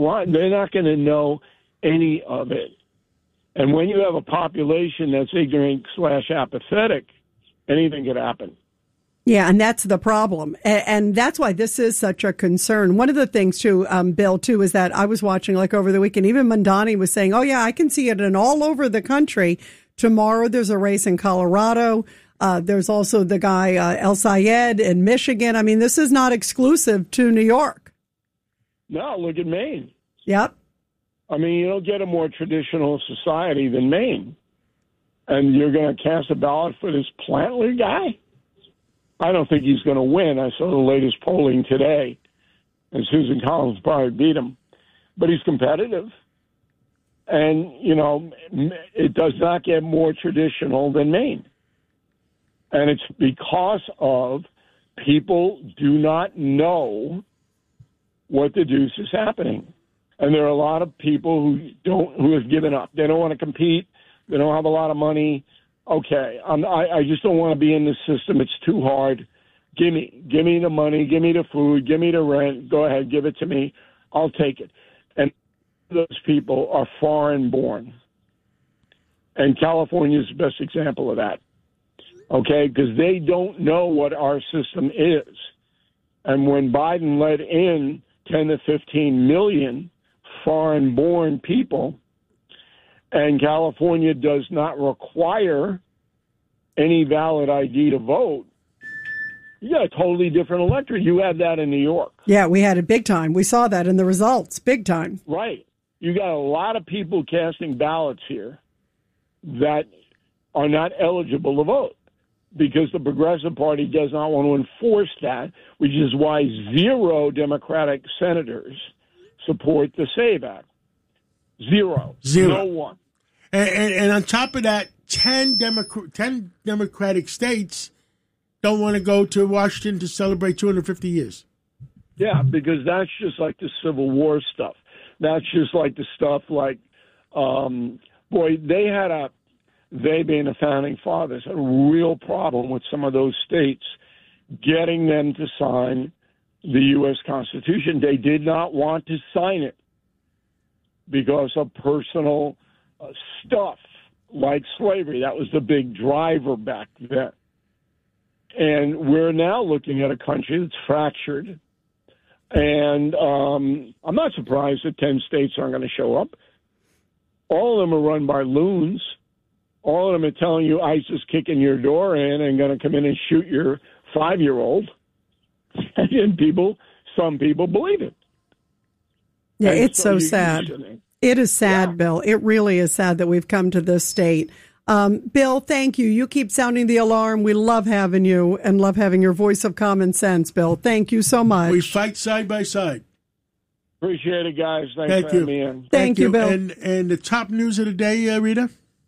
why? They're not going to know any of it. And when you have a population that's ignorant/apathetic, anything could happen. Yeah, and that's the problem. And that's why this is such a concern. One of the things, too, Bill, too, is that I was watching, like, over the weekend, even Mandani was saying, oh, yeah, I can see it in all over the country. Tomorrow there's a race in Colorado. There's also the guy, El Sayed in Michigan. I mean, this is not exclusive to New York. No, look at Maine. Yep. I mean, you don't get a more traditional society than Maine. And you're going to cast a ballot for this Plantler guy? I don't think he's going to win. I saw the latest polling today, and Susan Collins probably beat him. But he's competitive. And, you know, it does not get more traditional than Maine. And it's because of people do not know what the deuce is happening. And there are a lot of people who have given up. They don't want to compete. They don't have a lot of money. Okay, I just don't want to be in this system. It's too hard. Give me the money. Give me the food. Give me the rent. Go ahead, give it to me. I'll take it. And those people are foreign born. And California is the best example of that. Okay, because they don't know what our system is. And when Biden let in 10 to 15 million foreign born people, and California does not require any valid ID to vote, you got a totally different electorate. You have that in New York. Yeah, we had it big time. We saw that in the results, big time. Right. You got a lot of people casting ballots here that are not eligible to vote because the Progressive Party does not want to enforce that, which is why 0 Democratic senators support the SAVE Act. Zero. No one. And on top of that, 10 Democratic states don't want to go to Washington to celebrate 250 years. Yeah, because that's just like the Civil War stuff. That's just like the stuff like, they being the founding fathers, had a real problem with some of those states getting them to sign the U.S. Constitution. They did not want to sign it because of personal stuff like slavery. That was the big driver back then. And we're now looking at a country that's fractured. And I'm not surprised that 10 states aren't going to show up. All of them are run by loons. All of them are telling you ICE is kicking your door in and going to come in and shoot your 5-year-old. And some people believe it. Yeah, and it's so sad. It is sad, yeah. Bill. It really is sad that we've come to this state. Bill, thank you. You keep sounding the alarm. We love having you and love having your voice of common sense, Bill. Thank you so much. We fight side by side. Appreciate it, guys. Thanks for having me in. Thank you, Bill. And the top news of the day, Rita?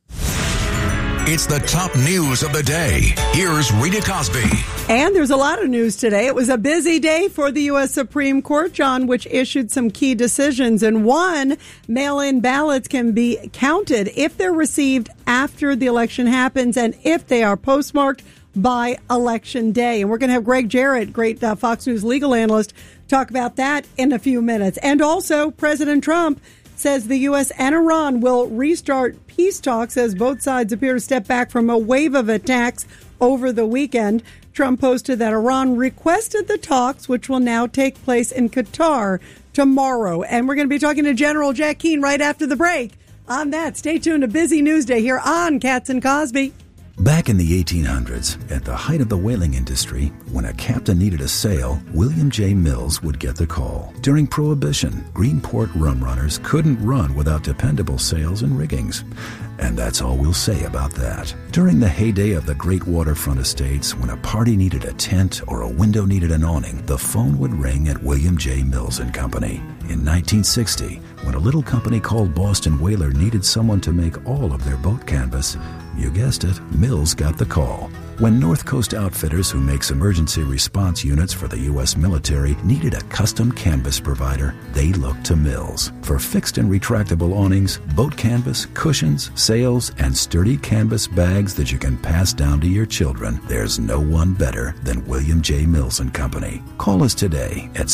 It's the top news of the day. Here's Rita Cosby. And there's a lot of news today. It was a busy day for the U.S. Supreme Court, John, which issued some key decisions. And one, mail-in ballots can be counted if they're received after the election happens and if they are postmarked by Election Day. And we're going to have Greg Jarrett, great Fox News legal analyst, talk about that in a few minutes. And also, President Trump says the U.S. and Iran will restart peace talks as both sides appear to step back from a wave of attacks over the weekend. Trump posted that Iran requested the talks, which will now take place in Qatar tomorrow. And we're going to be talking to General Jack Keane right after the break on that. Stay tuned. A busy news day here on Katz and Cosby. Back in the 1800s, at the height of the whaling industry, when a captain needed a sail, William J. Mills would get the call. During Prohibition, Greenport rum runners couldn't run without dependable sails and riggings. And that's all we'll say about that. During the heyday of the great waterfront estates, when a party needed a tent or a window needed an awning, the phone would ring at William J. Mills & Company. In 1960, when a little company called Boston Whaler needed someone to make all of their boat canvas, you guessed it, Mills got the call. When North Coast Outfitters, who makes emergency response units for the U.S. military, needed a custom canvas provider, they looked to Mills. For fixed and retractable awnings, boat canvas, cushions, sails, and sturdy canvas bags that you can pass down to your children, there's no one better than William J. Mills & Company. Call us today at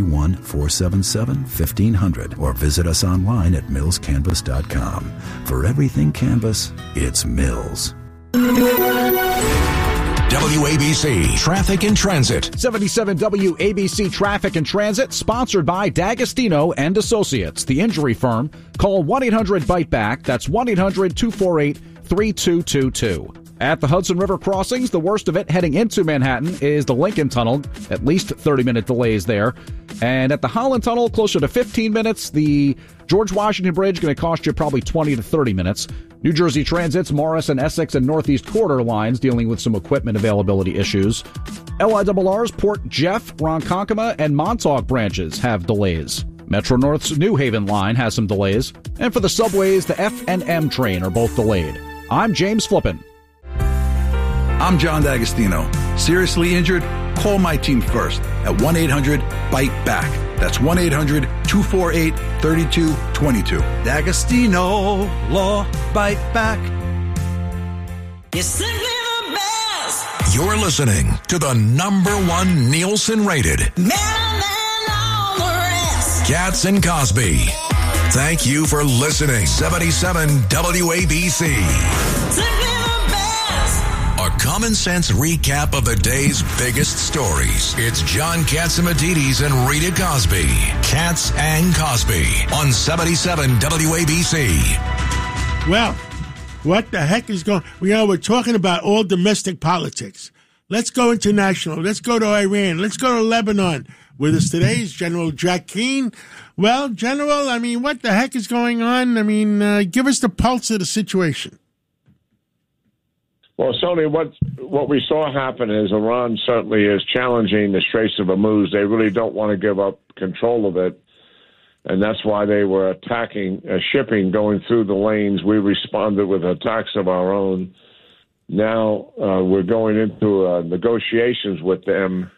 631-477-1500 or visit us online at millscanvas.com. For everything canvas, it's Mills. WABC Traffic and Transit. 77 WABC Traffic and Transit, sponsored by D'Agostino and Associates, the injury firm. Call 1-800-BITE-BACK. That's 1-800-248-3222. At the Hudson River crossings, the worst of it heading into Manhattan is the Lincoln Tunnel, at least 30-minute delays there. And at the Holland Tunnel, closer to 15 minutes. The George Washington Bridge going to cost you probably 20 to 30 minutes. New Jersey Transit's Morris and Essex and Northeast Corridor lines dealing with some equipment availability issues. LIRR's Port Jeff, Ronkonkoma, and Montauk branches have delays. Metro North's New Haven line has some delays. And for the subways, the F and M train are both delayed. I'm James Flippin. I'm John D'Agostino. Seriously injured? Call my team first at 1-800-BITE-BACK. That's 1-800-248-3222. D'Agostino Law Bite Back. You're simply the best. You're listening to the #1 Nielsen-rated Better than all the rest. Katz and Cosby. Thank you for listening. 77 WABC. Simply the best. A common sense recap of the day's biggest stories. It's John Catsimatidis and Rita Cosby. Katz and Cosby on 77 WABC. Well, what the heck is going on? We're talking about all domestic politics. Let's go international. Let's go to Iran. Let's go to Lebanon. With us today is General Jack Keane. Well, General, what the heck is going on? Give us the pulse of the situation. Well, certainly what we saw happen is Iran certainly is challenging the Straits of Hormuz. They really don't want to give up control of it, and that's why they were attacking shipping going through the lanes. We responded with attacks of our own. Now we're going into negotiations with them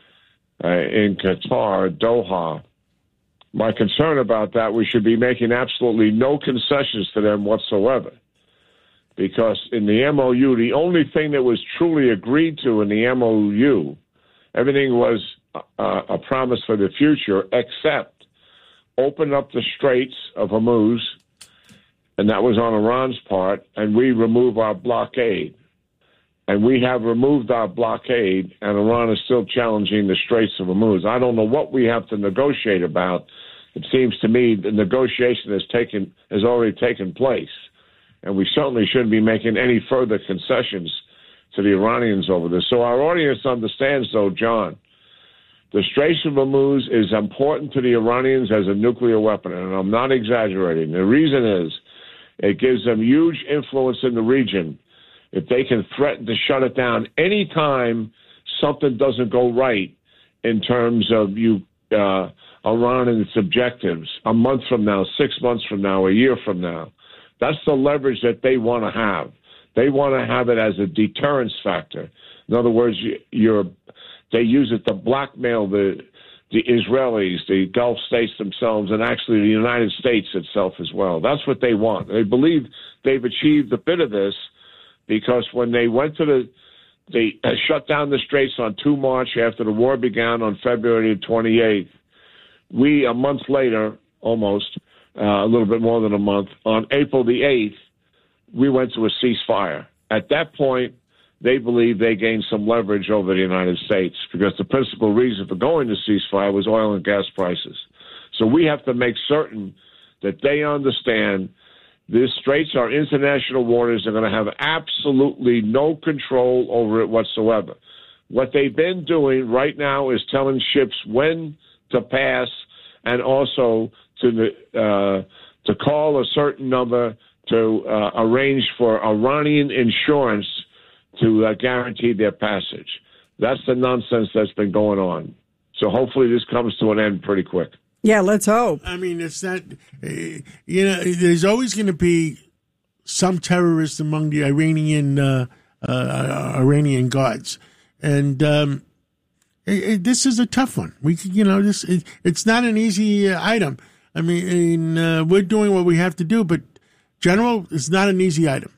in Qatar, Doha. My concern about that, we should be making absolutely no concessions to them whatsoever. Because in the MOU, the only thing that was truly agreed to in the MOU, everything was a promise for the future, except open up the Straits of Hormuz, and that was on Iran's part, and we remove our blockade. And we have removed our blockade, and Iran is still challenging the Straits of Hormuz. I don't know what we have to negotiate about. It seems to me the negotiation has already taken place. And we certainly shouldn't be making any further concessions to the Iranians over this. So our audience understands, though, John, the Straits of Hormuz is important to the Iranians as a nuclear weapon, and I'm not exaggerating. The reason is it gives them huge influence in the region. If they can threaten to shut it down any time something doesn't go right in terms of Iran and its objectives, a month from now, 6 months from now, a year from now, that's the leverage that they want to have. They want to have it as a deterrence factor. In other words, they use it to blackmail the Israelis, the Gulf states themselves, and actually the United States itself as well. That's what they want. They believe they've achieved a bit of this because when they went to they shut down the Straits on 2 March after the war began on February 28th. We, a month later, almost, a little bit more than a month, on April the 8th, we went to a ceasefire. At that point, they believe they gained some leverage over the United States because the principal reason for going to ceasefire was oil and gas prices. So we have to make certain that they understand these straits are international waters. They're going to have absolutely no control over it whatsoever. What they've been doing right now is telling ships when to pass and also to call a certain number to arrange for Iranian insurance to guarantee their passage. That's the nonsense that's been going on. So hopefully this comes to an end pretty quick. Yeah, let's hope. It's not, there's always going to be some terrorists among the Iranian Iranian guards. And this is a tough one. It's not an easy item. I mean, we're doing what we have to do, but General, it's not an easy item.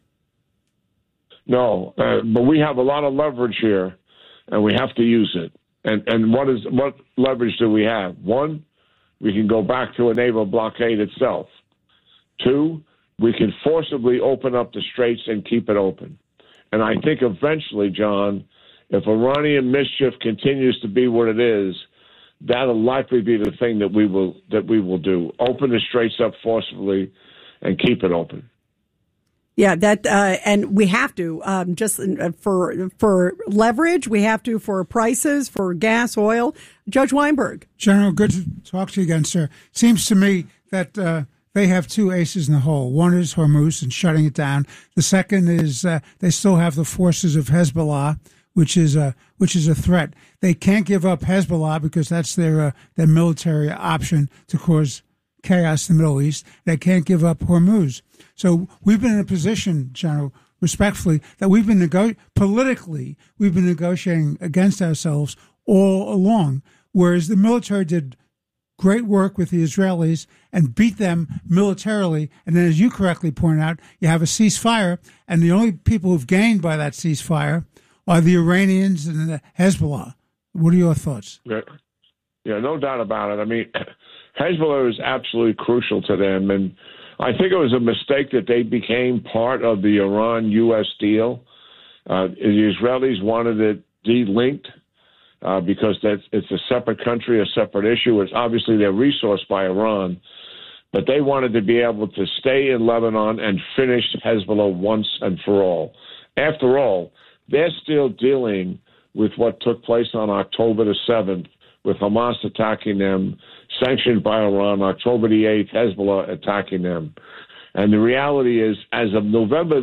No, but we have a lot of leverage here, and we have to use it. And what leverage do we have? One, we can go back to a naval blockade itself. Two, we can forcibly open up the straits and keep it open. And I think eventually, John, if Iranian mischief continues to be what it is, that'll likely be the thing that we will do. Open the straits up forcibly and keep it open. Yeah, and we have to just for leverage. We have to for prices for gas, oil. Judge Weinberg, General, good to talk to you again, sir. Seems to me that they have two aces in the hole. One is Hormuz and shutting it down. The second is they still have the forces of Hezbollah, which is a threat. They can't give up Hezbollah because that's their military option to cause chaos in the Middle East. They can't give up Hormuz. So we've been in a position, General, respectfully, that we've been politically negotiating against ourselves all along, whereas the military did great work with the Israelis and beat them militarily. And then, as you correctly point out, you have a ceasefire, and the only people who've gained by that ceasefire are the Iranians and the Hezbollah. What are your thoughts? Yeah, no doubt about it. I mean, Hezbollah is absolutely crucial to them, and I think it was a mistake that they became part of the Iran-U.S. deal. The Israelis wanted it de-linked because it's a separate country, a separate issue. It's obviously they're resourced by Iran, but they wanted to be able to stay in Lebanon and finish Hezbollah once and for all. After all, they're still dealing with what took place on October the 7th, with Hamas attacking them, sanctioned by Iran, October the 8th, Hezbollah attacking them. And the reality is, as of November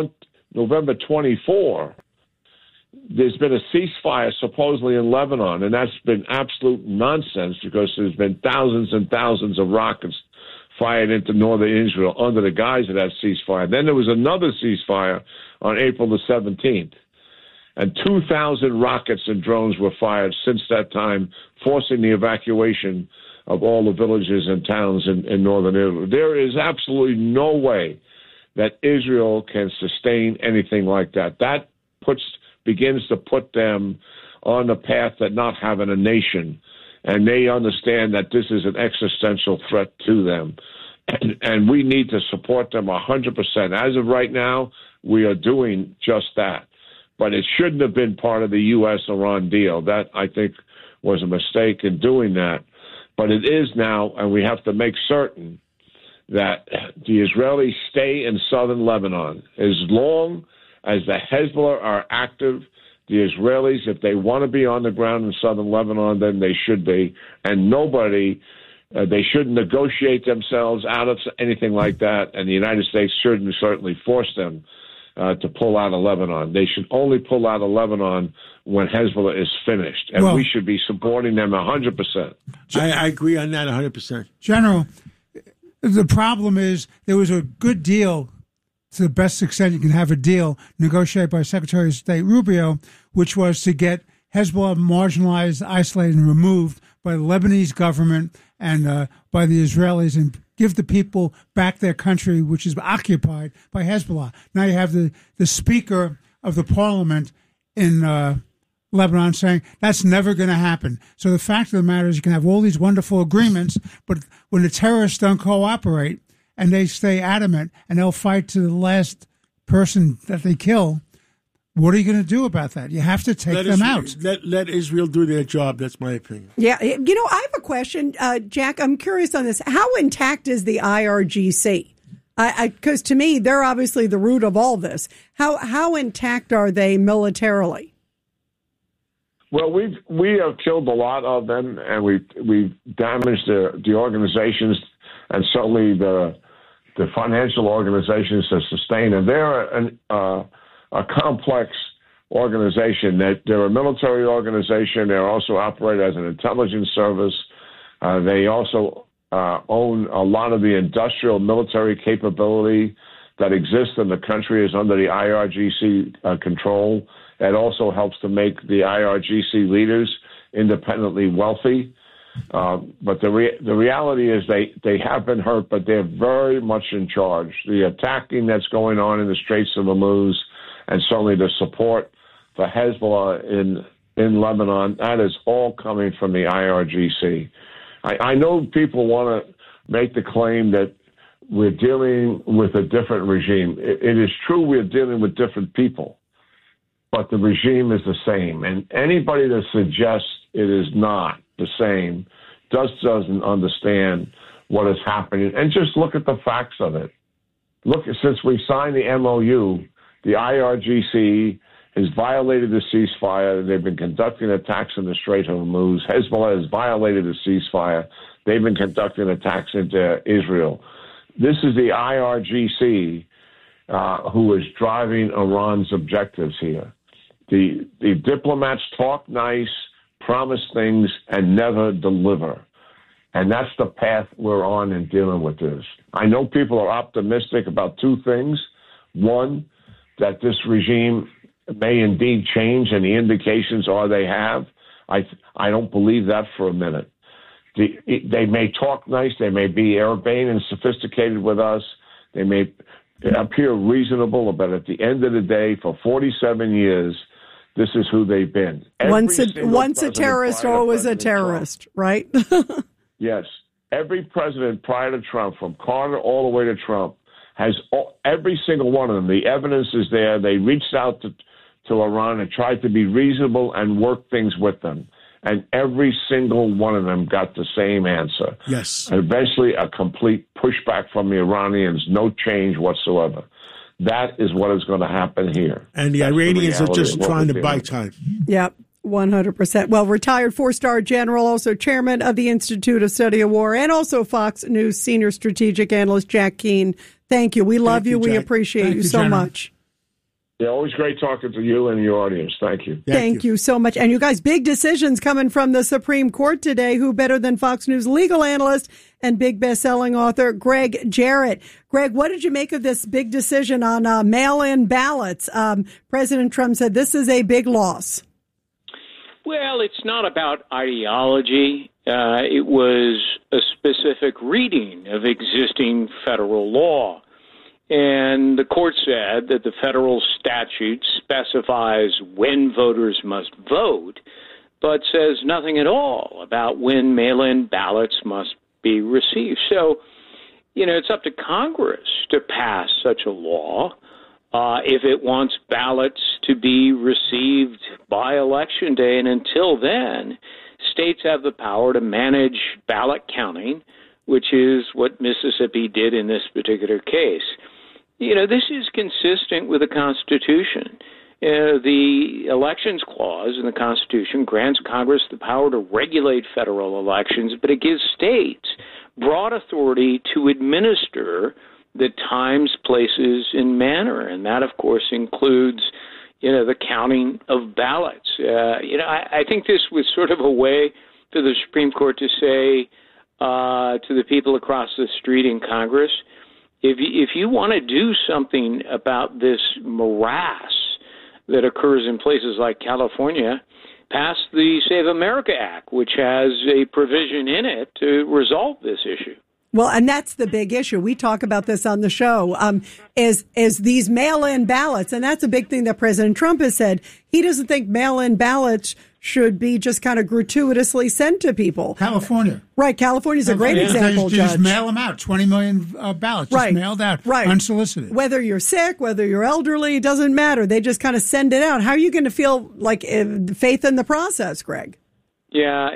24, there's been a ceasefire supposedly in Lebanon, and that's been absolute nonsense because there's been thousands and thousands of rockets fired into northern Israel under the guise of that ceasefire. Then there was another ceasefire on April the 17th. And 2,000 rockets and drones were fired since that time, forcing the evacuation of all the villages and towns in northern Israel. There is absolutely no way that Israel can sustain anything like that. That begins to put them on the path of not having a nation, and they understand that this is an existential threat to them. And we need to support them 100%. As of right now, we are doing just that. But it shouldn't have been part of the U.S.-Iran deal. That, I think, was a mistake in doing that. But it is now, and we have to make certain that the Israelis stay in southern Lebanon. As long as the Hezbollah are active, the Israelis, if they want to be on the ground in southern Lebanon, then they should be. And they shouldn't negotiate themselves out of anything like that, and the United States shouldn't certainly force them to pull out of Lebanon. They should only pull out of Lebanon when Hezbollah is finished, and we should be supporting them 100%. I agree on that 100%. General, the problem is there was a good deal, to the best extent you can have a deal, negotiated by Secretary of State Rubio, which was to get Hezbollah marginalized, isolated, and removed by the Lebanese government and by the Israelis, and give the people back their country, which is occupied by Hezbollah. Now you have the Speaker of the Parliament in Lebanon saying that's never going to happen. So the fact of the matter is you can have all these wonderful agreements, but when the terrorists don't cooperate and they stay adamant and they'll fight to the last person that they kill, what are you going to do about that? You have to take them out. Let Israel do their job. That's my opinion. Yeah. I have a question, Jack. I'm curious on this. How intact is the IRGC? Because to me, they're obviously the root of all this. How intact are they militarily? Well, we have killed a lot of them, and we've damaged the organizations, and certainly the financial organizations that sustain them. They're a complex organization. That they're a military organization. They also operate as an intelligence service. They also own a lot of the industrial military capability that exists in the country is under the IRGC control. It also helps to make the IRGC leaders independently wealthy. But the reality is they have been hurt, but they're very much in charge. The attacking that's going on in the Straits of Hormuz, and certainly the support for Hezbollah in Lebanon, that is all coming from the IRGC. I know people want to make the claim that we're dealing with a different regime. It is true we're dealing with different people, but the regime is the same. And anybody that suggests it is not the same just doesn't understand what is happening. And just look at the facts of it. Look, since we signed the MOU, the IRGC has violated the ceasefire. They've been conducting attacks in the Strait of Hormuz. Hezbollah has violated the ceasefire. They've been conducting attacks into Israel. This is the IRGC who is driving Iran's objectives here. The diplomats talk nice, promise things, and never deliver. And that's the path we're on in dealing with this. I know people are optimistic about two things. One, that this regime may indeed change, and the indications are they have. I don't believe that for a minute. They may talk nice, they may be urbane and sophisticated with us, they may appear reasonable, but at the end of the day, for 47 years, this is who they've been. Once a terrorist, always a terrorist, right? Yes. Every president prior to Trump, from Carter all the way to Trump, has every single one of them. The evidence is there. They reached out to Iran and tried to be reasonable and work things with them. And every single one of them got the same answer. Yes. And eventually a complete pushback from the Iranians, no change whatsoever. That is what is going to happen here. And the Iranians are just trying to buy time. Yep. 100%. Well, retired four-star general, also chairman of the Institute of Study of War, and also Fox News senior strategic analyst Jack Keane. Thank you. We love you. We appreciate you so much. Yeah, always great talking to you and your audience. Thank you. Thank you so much. And you guys, big decisions coming from the Supreme Court today. Who better than Fox News legal analyst and big best-selling author Greg Jarrett? Greg, what did you make of this big decision on mail-in ballots? President Trump said this is a big loss. Well, it's not about ideology. It was a specific reading of existing federal law. And the court said that the federal statute specifies when voters must vote, but says nothing at all about when mail-in ballots must be received. So, it's up to Congress to pass such a law if it wants ballots to be received by Election Day. And until then, states have the power to manage ballot counting, which is what Mississippi did in this particular case. This is consistent with the Constitution. The Elections Clause in the Constitution grants Congress the power to regulate federal elections, but it gives states broad authority to administer the times, places, and manner. And that, of course, includes, the counting of ballots. I think this was sort of a way for the Supreme Court to say to the people across the street in Congress, if you want to do something about this morass that occurs in places like California, pass the Save America Act, which has a provision in it to resolve this issue. Well, and that's the big issue. We talk about this on the show, is these mail-in ballots. And that's a big thing that President Trump has said. He doesn't think mail-in ballots should be just kind of gratuitously sent to people. California. Right. California's a great example, Judge. Just mail them out. 20 million ballots just mailed out, unsolicited. Whether you're sick, whether you're elderly, it doesn't matter. They just kind of send it out. How are you going to feel like faith in the process, Greg? Yeah.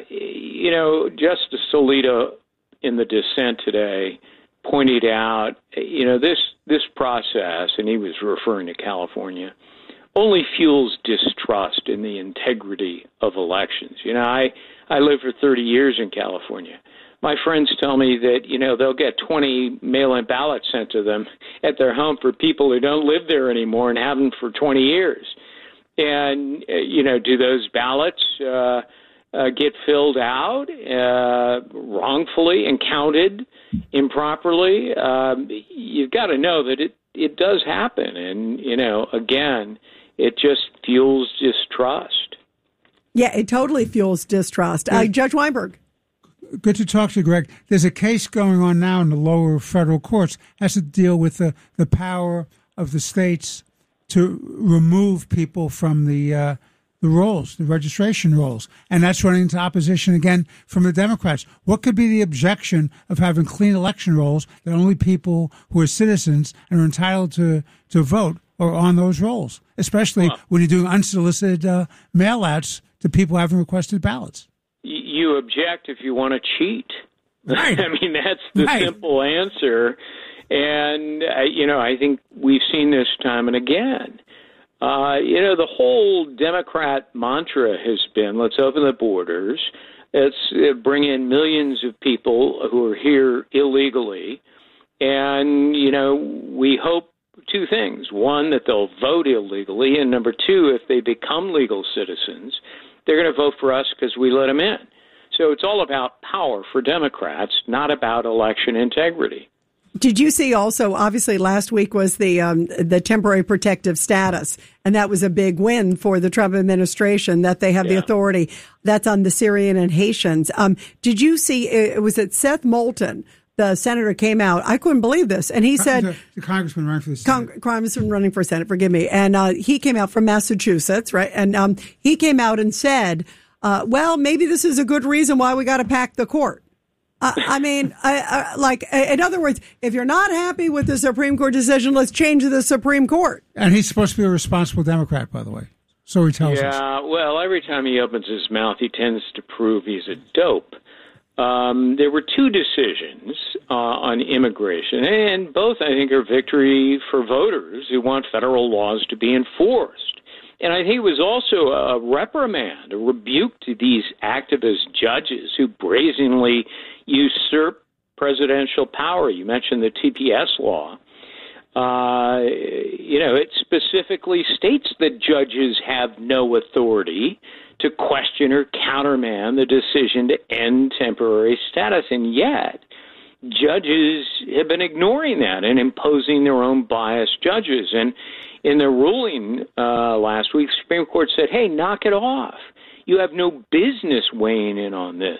Justice Alito in the dissent today pointed out, this process, and he was referring to California, only fuels distrust in the integrity of elections. I lived for 30 years in California. My friends tell me that, they'll get 20 mail-in ballots sent to them at their home for people who don't live there anymore and haven't for 20 years. And, do those ballots get filled out wrongfully and counted improperly? You've got to know that it does happen. And, again, it just fuels distrust. Yeah, it totally fuels distrust. Judge Weinberg. Good to talk to you, Greg. There's a case going on now in the lower federal courts. It has to deal with the power of the states to remove people from the rolls, the registration rolls. And that's running into opposition again from the Democrats. What could be the objection of having clean election rolls that only people who are citizens and are entitled to vote are on those rolls, especially when you're doing unsolicited mail-outs to people who haven't requested ballots? You object if you want to cheat. Right. I mean, that's the simple answer. And, I think we've seen this time and again. The whole Democrat mantra has been, let's open the borders, let's bring in millions of people who are here illegally, and, we hope two things. One, that they'll vote illegally, and number two, if they become legal citizens, they're going to vote for us because we let them in. So it's all about power for Democrats, not about election integrity. Did you see also, obviously last week was the temporary protective status, and that was a big win for the Trump administration that they have the authority. That's on the Syrian and Haitians. Did you see, was it Seth Moulton, the senator, came out? I couldn't believe this. And he said... The congressman running for the Senate. Congressman running for Senate, forgive me. And he came out from Massachusetts, right? And he came out and said, well, maybe this is a good reason why we got to pack the court. In other words, if you're not happy with the Supreme Court decision, let's change the Supreme Court. And he's supposed to be a responsible Democrat, by the way. So he tells us. Yeah, well, every time he opens his mouth, he tends to prove he's a dope. There were two decisions on immigration, and both, I think, are victory for voters who want federal laws to be enforced. And I think it was also a reprimand, a rebuke to these activist judges who brazenly usurp presidential power. You mentioned the TPS law. It specifically states that judges have no authority to question or countermand the decision to end temporary status. And yet, judges have been ignoring that and imposing their own biased judges. And in their ruling last week, the Supreme Court said, hey, knock it off. You have no business weighing in on this.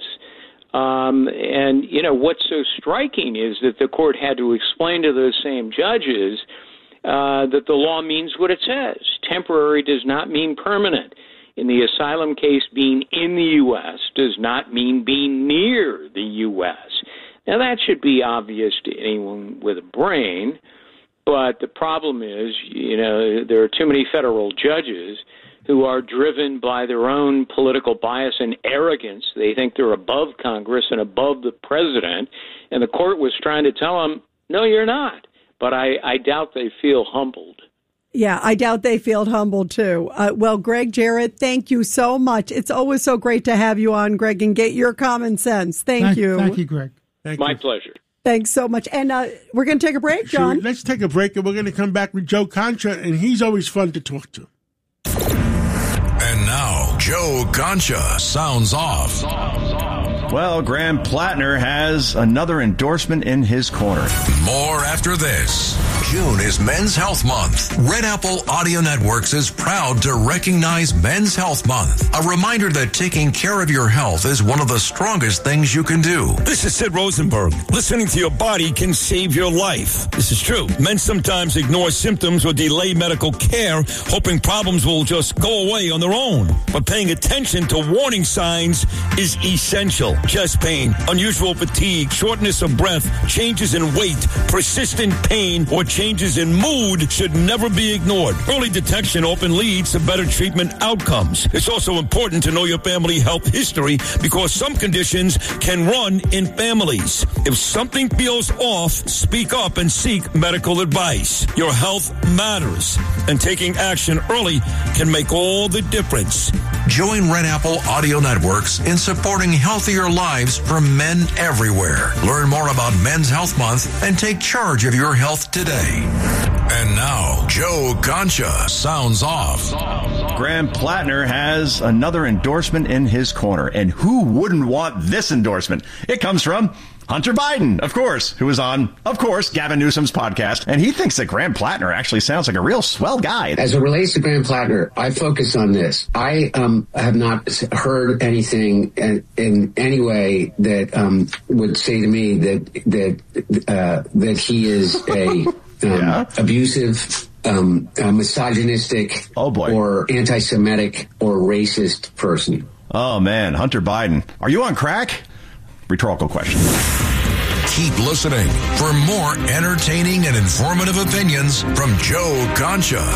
What's so striking is that the court had to explain to those same judges that the law means what it says. Temporary does not mean permanent. In the asylum case, being in the U.S. does not mean being near the U.S. Now, that should be obvious to anyone with a brain, but the problem is, there are too many federal judges who are driven by their own political bias and arrogance. They think they're above Congress and above the president, and the court was trying to tell them, no, you're not. But I doubt they feel humbled. Yeah, I doubt they feel humbled, too. Well, Greg Jarrett, thank you so much. It's always so great to have you on, Greg, and get your common sense. Thank you. Thank you, Greg. My pleasure. Thanks so much. And we're going to take a break, John. Let's take a break, and we're going to come back with Joe Concha, and he's always fun to talk to. And now, Joe Concha sounds off. Well, Graham Plattner has another endorsement in his corner. More after this. June is Men's Health Month. Red Apple Audio Networks is proud to recognize Men's Health Month. A reminder that taking care of your health is one of the strongest things you can do. This is Sid Rosenberg. Listening to your body can save your life. This is true. Men sometimes ignore symptoms or delay medical care, hoping problems will just go away on their own. But paying attention to warning signs is essential. Chest pain, unusual fatigue, shortness of breath, changes in weight, persistent pain, or changes in mood should never be ignored. Early detection often leads to better treatment outcomes. It's also important to know your family health history because some conditions can run in families. If something feels off, speak up and seek medical advice. Your health matters, and taking action early can make all the difference. Join Red Apple Audio Networks in supporting healthier lives for men everywhere. Learn more about Men's Health Month and take charge of your health today. And now, Joe Concha sounds off. Graham Plattner has another endorsement in his corner. And who wouldn't want this endorsement? It comes from Hunter Biden, of course, who was on, of course, Gavin Newsom's podcast, and he thinks that Graham Plattner actually sounds like a real swell guy. As it relates to Graham Plattner, I focus on this. I have not heard anything in any way that would say to me that he is a abusive, misogynistic, or anti-Semitic or racist person. Oh, man, Hunter Biden. Are you on crack? Rhetorical question. Keep listening for more entertaining and informative opinions from Joe Concha.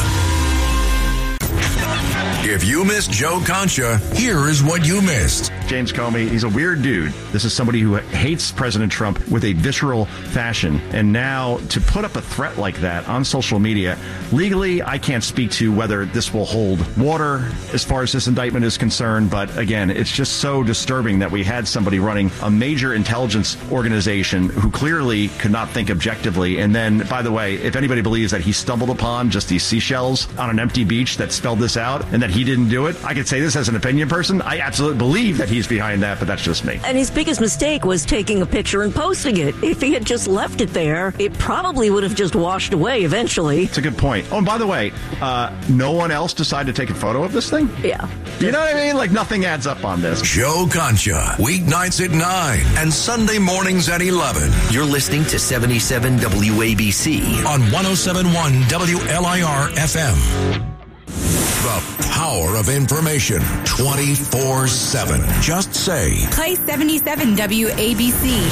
If you missed Joe Concha, here is what you missed. James Comey, he's a weird dude. This is somebody who hates President Trump with a visceral fashion. And now to put up a threat like that on social media, legally, I can't speak to whether this will hold water as far as this indictment is concerned. But again, it's just so disturbing that we had somebody running a major intelligence organization who clearly could not think objectively. And then, by the way, if anybody believes that he stumbled upon just these seashells on an empty beach that spelled this out and that he didn't do it, I could say this as an opinion person. I absolutely believe that he's behind that, but that's just me. And his biggest mistake was taking a picture and posting it. If he had just left it there, it probably would have just washed away eventually. It's a good point. Oh, and by the way, no one else decided to take a photo of this thing? Yeah. You know what I mean? Like, nothing adds up on this. Joe Concha, weeknights at 9 and Sunday mornings at 11. You're listening to 77 WABC on 107.1 WLIR FM. The power of information 24/7. Just say, play 77 WABC.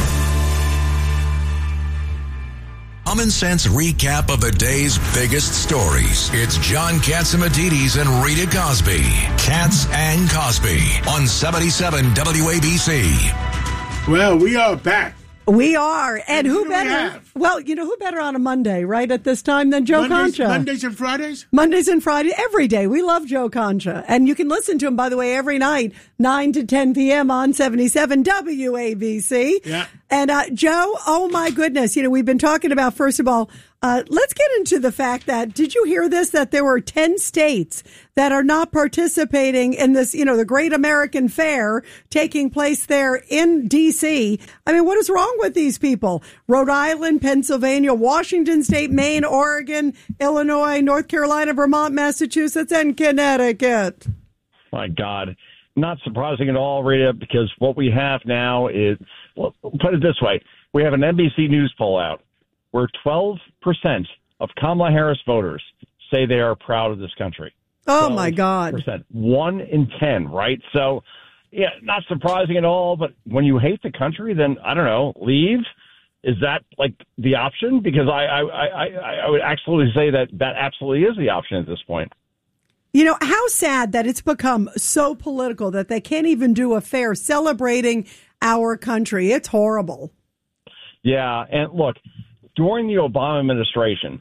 Common sense recap of the day's biggest stories. It's John Catsimatidis and Rita Cosby. Katz and Cosby on 77 WABC. Well, we are back. We are. And who better? Well, you know, who better on a Monday, right, at this time than Joe Concha? Mondays and Fridays? Mondays and Fridays, every day. We love Joe Concha. And you can listen to him, by the way, every night, 9 to 10 p.m. on 77 WABC. Yeah. And Joe, oh my goodness, you know, we've been talking about, first of all, let's get into the fact that, did you hear this, that there were 10 states that are not participating in this, you know, the Great American Fair taking place there in D.C. I mean, what is wrong with these people? Rhode Island, Pennsylvania, Washington State, Maine, Oregon, Illinois, North Carolina, Vermont, Massachusetts, and Connecticut. My God. Not surprising at all, Rita, because what we have now is, well, put it this way. We have an NBC News poll out where 12% of Kamala Harris voters say they are proud of this country. Oh, my God. 1 in 10, right? So, yeah, not surprising at all. But when you hate the country, then, I don't know, leave? Is that, like, the option? Because I would absolutely say that absolutely is the option at this point. You know, how sad that it's become so political that they can't even do a fair celebrating our country. It's horrible. Yeah, and look, during the Obama administration,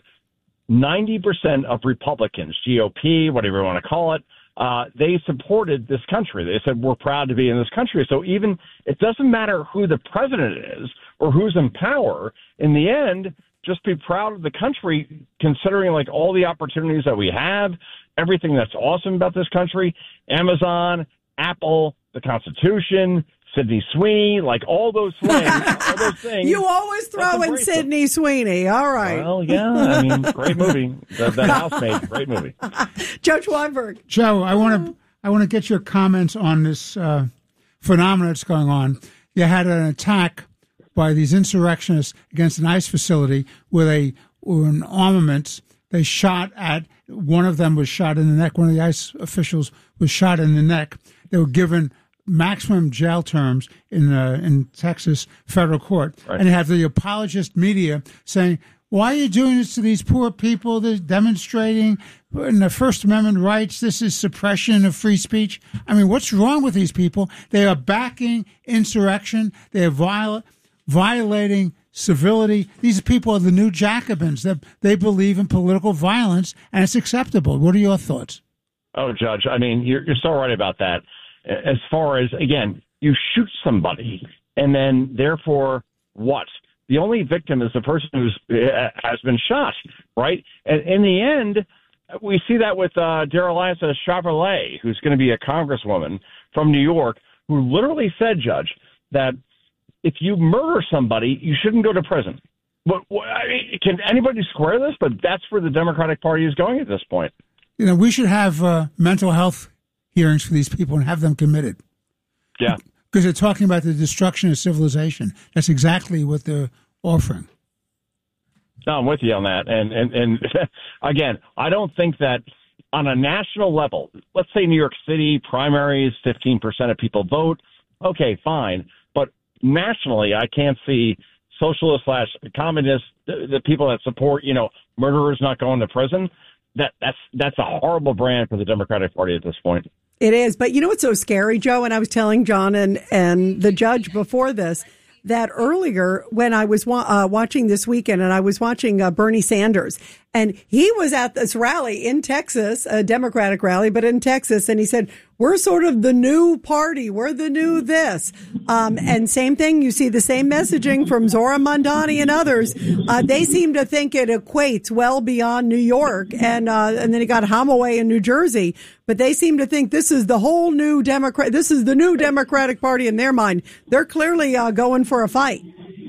90% of Republicans, GOP, whatever you want to call it, they supported this country. They said, we're proud to be in this country. So even, it doesn't matter who the president is or who's in power, in the end, just be proud of the country, considering like all the opportunities that we have, everything that's awesome about this country, Amazon, Apple, the Constitution, Sydney Sweeney, like all those things. You always throw in Sydney Sweeney. All right. Well, yeah, I mean, great movie. The Housemaid, great movie. Joe Schweinberg. Joe, I want to get your comments on this phenomenon that's going on. You had an attack by these insurrectionists against an ICE facility with an armament. They shot at, one of them was shot in the neck. One of the ICE officials was shot in the neck. They were given maximum jail terms in Texas federal court. Right. And you have the apologist media saying, why are you doing this to these poor people? They're demonstrating in the First Amendment rights. This is suppression of free speech. I mean, what's wrong with these people? They are backing insurrection. They are violating civility. These people are the new Jacobins. They believe in political violence, and it's acceptable. What are your thoughts? Oh, Judge, I mean, you're so right about that. As far as, again, you shoot somebody, and then, therefore, what? The only victim is the person who has been shot, right? And in the end, we see that with Darylisa Chevrolet, who's going to be a congresswoman from New York, who literally said, Judge, that if you murder somebody, you shouldn't go to prison. But I mean, can anybody square this? But that's where the Democratic Party is going at this point. We should have mental health hearings for these people and have them committed. Yeah. Because they're talking about the destruction of civilization. That's exactly what they're offering. No, I'm with you on that. And again, I don't think that on a national level, let's say New York City primaries, 15% of people vote. Okay, fine. But nationally, I can't see socialist/communists, the people that support, murderers not going to prison. That's a horrible brand for the Democratic Party at this point. It is. But you know what's so scary, Joe? And I was telling John and the judge before this, that earlier when I was watching this weekend, and I was watching Bernie Sanders, and he was at this rally in Texas, a Democratic rally, but in Texas, and he said, we're sort of the new party. We're the new this. And same thing, you see the same messaging from Zohran Mamdani and others. They seem to think it equates well beyond New York, and then he got Hamaway in New Jersey. But they seem to think this is the whole new this is the new Democratic Party in their mind. They're clearly going for a fight.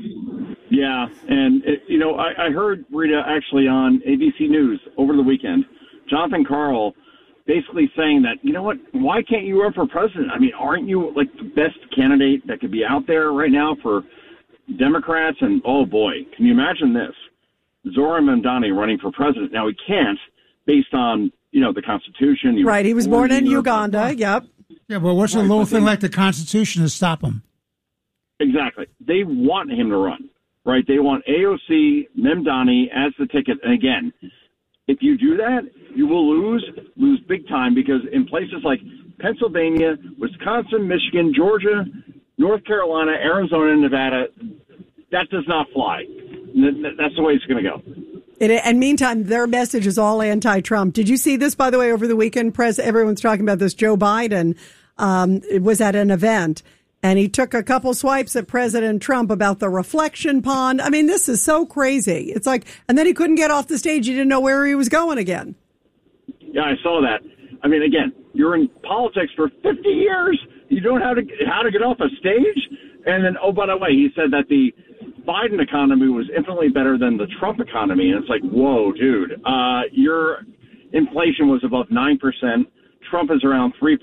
Yeah, and I heard, Rita, actually on ABC News over the weekend, Jonathan Karl basically saying that, you know what, why can't you run for president? I mean, aren't you like the best candidate that could be out there right now for Democrats? And oh boy, can you imagine this? Zohran Mamdani running for president. Now he can't based on, the Constitution. Right, he was born in Uganda, yep. Yeah, but what's a little thing like the Constitution to stop him? Exactly. They want him to run, right? They want AOC, Mamdani as the ticket. And again, if you do that, you will lose big time, because in places like Pennsylvania, Wisconsin, Michigan, Georgia, North Carolina, Arizona, and Nevada, that does not fly. That's the way it's going to go. And meantime, their message is all anti-Trump. Did you see this, by the way, over the weekend? Everyone's talking about this. Joe Biden was at an event, and he took a couple swipes at President Trump about the reflection pond. I mean, this is so crazy. It's like, and then he couldn't get off the stage. He didn't know where he was going again. Yeah, I saw that. I mean, again, you're in politics for 50 years. You don't know how to get off a stage. And then, oh, by the way, he said that the Biden economy was infinitely better than the Trump economy. And it's like, whoa, dude, your inflation was above 9%. Trump is around 3%.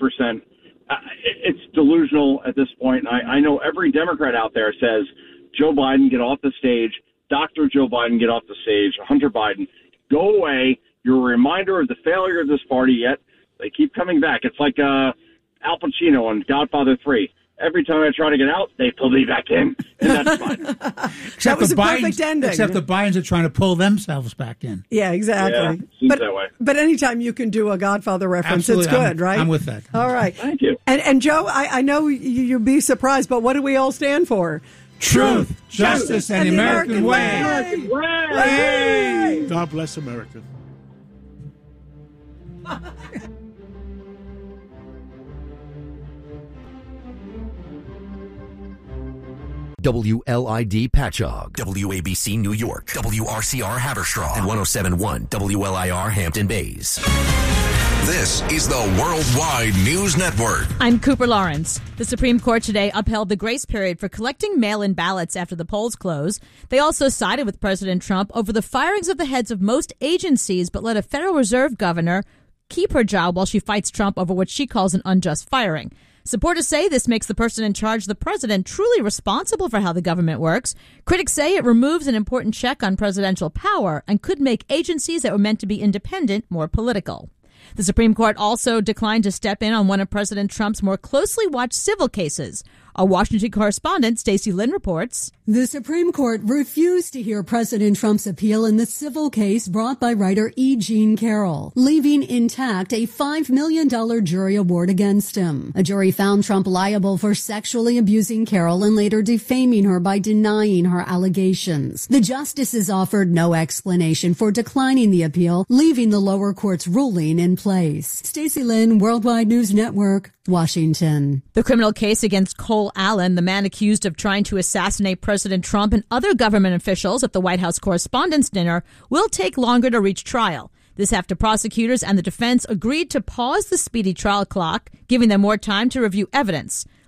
It's delusional at this point. I know every Democrat out there says, Joe Biden, get off the stage. Dr. Joe Biden, get off the stage. Hunter Biden, go away. You're a reminder of the failure of this party, yet they keep coming back. It's like Al Pacino on Godfather 3. Every time I try to get out, they pull me back in, and that's fine. That was a perfect ending. Except the Bidens are trying to pull themselves back in. Yeah, exactly. Yeah, seems that way. But anytime you can do a Godfather reference, Absolutely. it's good, right? I'm with that. All right. Thank you. And Joe, I know you'll be surprised, but what do we all stand for? Truth, justice, and the American way. American way. God bless America. WLID Patchogue, WABC New York, WRCR Haverstraw, and 107.1 WLIR Hampton Bays. This is the Worldwide News Network. I'm Cooper Lawrence. The Supreme Court today upheld the grace period for collecting mail-in ballots after the polls close. They also sided with President Trump over the firings of the heads of most agencies, but let a Federal Reserve governor keep her job while she fights Trump over what she calls an unjust firing. Supporters say this makes the person in charge, the president, truly responsible for how the government works. Critics say it removes an important check on presidential power and could make agencies that were meant to be independent more political. The Supreme Court also declined to step in on one of President Trump's more closely watched civil cases. Our Washington correspondent, Stacey Lynn, reports. The Supreme Court refused to hear President Trump's appeal in the civil case brought by writer E. Jean Carroll, leaving intact a $5 million jury award against him. A jury found Trump liable for sexually abusing Carroll and later defaming her by denying her allegations. The justices offered no explanation for declining the appeal, leaving the lower court's ruling in place. Stacey Lynn, Worldwide News Network, Washington. The criminal case against Cole Allen, the man accused of trying to assassinate President Trump and other government officials at the White House Correspondents' Dinner, will take longer to reach trial. This after prosecutors and the defense agreed to pause the speedy trial clock, giving them more time to review evidence.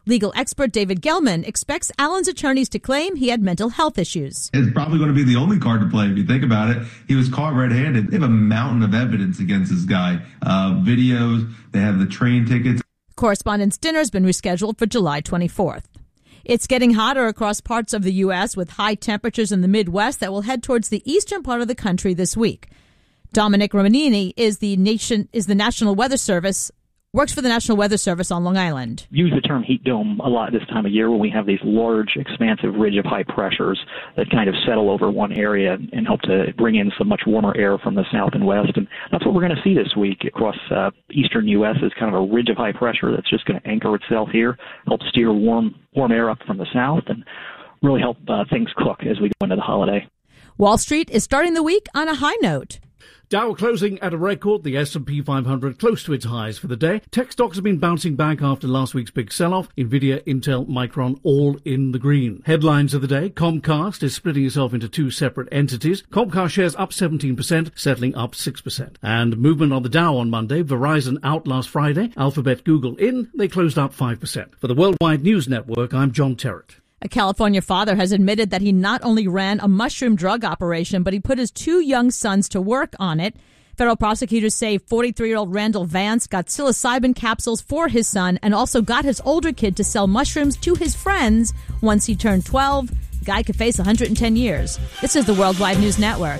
Legal expert David Gelman expects Allen's attorneys to claim he had mental health issues. It's probably going to be the only card to play if you think about it. He was caught red-handed. They have a mountain of evidence against this guy. Videos, they have the train tickets. Correspondents' dinner has been rescheduled for July 24th. It's getting hotter across parts of the U.S. with high temperatures in the Midwest that will head towards the eastern part of the country this week. Dominic Romanini is the National Weather Service. Works for the National Weather Service on Long Island. Use the term heat dome a lot this time of year when we have these large, expansive ridge of high pressures that kind of settle over one area and help to bring in some much warmer air from the south and west. And that's what we're going to see this week across eastern U.S. is kind of a ridge of high pressure that's just going to anchor itself here, help steer warm air up from the south, and really help things cook as we go into the holiday. Wall Street is starting the week on a high note. Dow closing at a record, the S&P 500 close to its highs for the day. Tech stocks have been bouncing back after last week's big sell-off. Nvidia, Intel, Micron, all in the green. Headlines of the day, Comcast is splitting itself into two separate entities. Comcast shares up 17%, settling up 6%. And movement on the Dow on Monday, Verizon out last Friday, Alphabet, Google in, they closed up 5%. For the Worldwide News Network, I'm John Terrett. A California father has admitted that he not only ran a mushroom drug operation, but he put his two young sons to work on it. Federal prosecutors say 43-year-old Randall Vance got psilocybin capsules for his son and also got his older kid to sell mushrooms to his friends once he turned 12. The guy could face 110 years. This is the Worldwide News Network.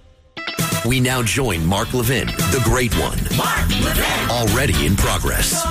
We now join Mark Levin, the Great One. Mark Levin. Already in progress.